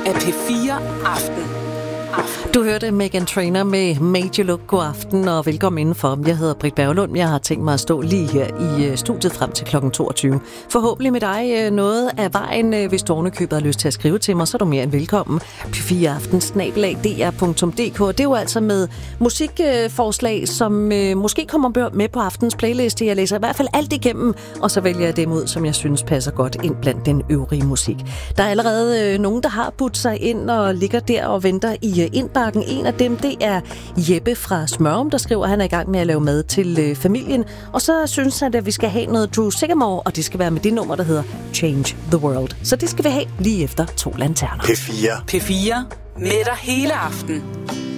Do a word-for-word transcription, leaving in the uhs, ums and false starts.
af P fire Aften. Du hørte Meghan Trainor med Made You Look. God aften og velkommen indenfor. Jeg hedder Britt Berglund. Jeg har tænkt mig at stå lige her i studiet frem til klokken toogtyve. Forhåbentlig med dig noget af vejen. Hvis du ovenikøbet har lyst til at skrive til mig, så er du mere end velkommen. P fire aften snabel-a d r punktum d k. Det er jo altså med musikforslag, som måske kommer med på aftens playliste. Jeg læser i hvert fald alt igennem, og så vælger jeg dem ud, som jeg synes passer godt ind blandt den øvrige musik. Der er allerede nogen, der har budt sig ind og ligger der og venter i indbakken. En af dem, det er Jeppe fra Smørum, der skriver, at han er i gang med at lave mad til øh, familien. Og så synes han, at vi skal have noget Drew Sycamore, og det skal være med det nummer, der hedder Change the World. Så det skal vi have lige efter To Lanterner. P fire. P fire med dig hele aften.